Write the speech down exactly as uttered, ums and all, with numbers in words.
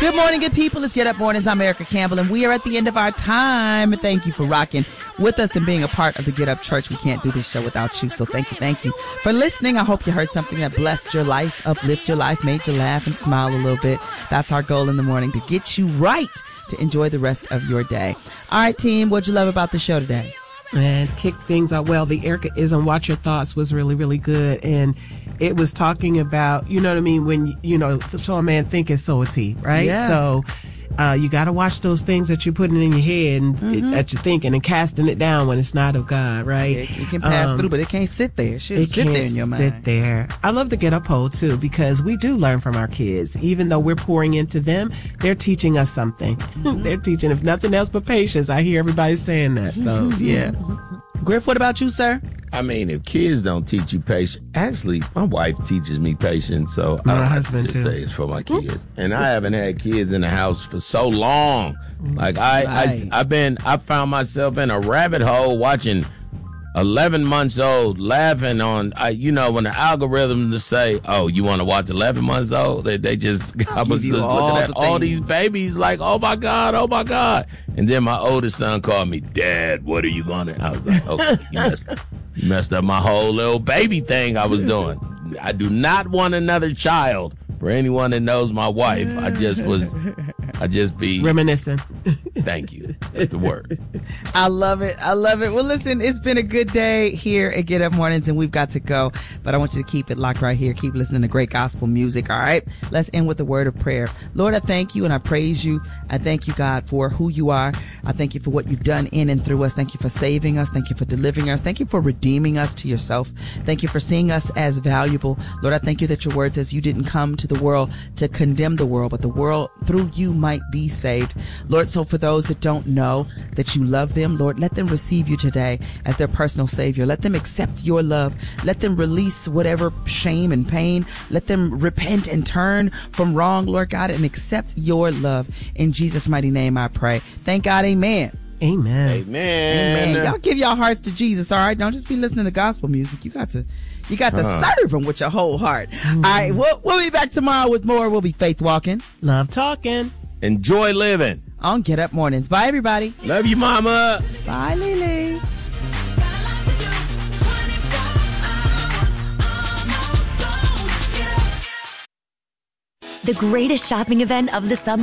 Good morning, good people. It's Get Up Mornings. I'm Erica Campbell, and we are at the end of our time. Thank you for rocking with us and being a part of the Get Up Church. We can't do this show without you, so thank you, thank you for listening. I hope you heard something that blessed your life, uplift your life, made you laugh and smile a little bit. That's our goal in the morning, to get you right to enjoy the rest of your day. All right, team, what'd you love about the show today? And kick things out. Well, the Erica Ism Watch Your Thoughts was really, really good. And it was talking about, you know what I mean, when, you know, so a man thinketh, so is he, right? Yeah. So uh, you got to watch those things that you're putting in your head and Mm-hmm. it, that you're thinking and casting it down when it's not of God, right? It, it can pass Um, through, but it can't sit there. It should It sit can't there in your mind. sit there. I love the Get Up poll too, because we do learn from our kids. Even though we're pouring into them, they're teaching us something. Mm-hmm. They're teaching, if nothing else but patience. I hear everybody saying that. So yeah. Griff, what about you, sir? I mean, if kids don't teach you patience, actually, my wife teaches me patience, so My I don't have husband, to just too. say it's for my kids. And I haven't had kids in the house for so long. Like I, Right. I, I've been, I found myself in a rabbit hole watching eleven months old laughing on, I, you know, when the algorithms say, "Oh, you want to watch eleven months old?" They, they just, I was Give you just all looking at the all things. these babies, like, "Oh my God, oh my God!" And then my oldest son called me, "Dad, what are you gonna?" I was like, "Okay, you messed, you messed up my whole little baby thing I was doing. I do not want another child." For anyone that knows my wife, I just was, I just be Reminiscing. Thank you. That's the word. I love it. I love it. Well, listen, it's been a good day here at Get Up Mornings, and we've got to go. But I want you to keep it locked right here. Keep listening to great gospel music, all right? Let's end with a word of prayer. Lord, I thank you and I praise you. I thank you, God, for who you are. I thank you for what you've done in and through us. Thank you for saving us. Thank you for delivering us. Thank you for redeeming us to yourself. Thank you for seeing us as valuable. Lord, I thank you that your word says you didn't come to the world to condemn the world, but the world through you might be saved. Lord, so for those that don't know that you love them, Lord, let them receive you today as their personal savior. Let them accept your love. Let them release whatever shame and pain. Let them repent and turn from wrong, Lord God, and accept your love. In Jesus' mighty name I pray. Thank God, amen. Amen. Amen. Amen. Y'all give y'all hearts to Jesus, all right? Don't just be listening to gospel music. You got to you got to Uh. serve him with your whole heart. All right, we'll, we'll be back tomorrow with more. We'll be faith walking Love talking. Enjoy living. on Get Up Mornings. Bye, everybody. Love you, mama. Bye, Lily. The greatest shopping event of the summer